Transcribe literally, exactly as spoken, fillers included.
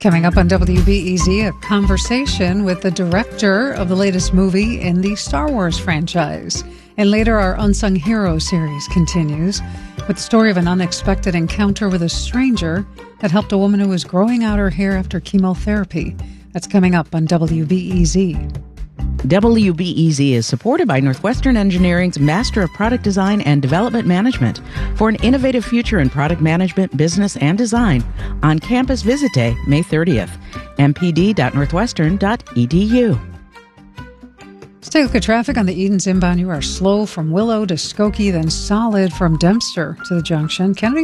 Coming up on W B E Z, a conversation with the director of the latest movie in the Star Wars franchise. And later, our Unsung Hero series continues with the story of an unexpected encounter with a stranger that helped a woman who was growing out her hair after chemotherapy. That's coming up on W B E Z. W B E Z is supported by Northwestern Engineering's Master of Product Design and Development Management. For an innovative future in product management, business, and design, on-campus visit day, May thirtieth. m p d dot northwestern dot e d u. Let's take a look at traffic on the Edens inbound. You are slow from Willow to Skokie, then solid from Dempster to the junction. Kennedy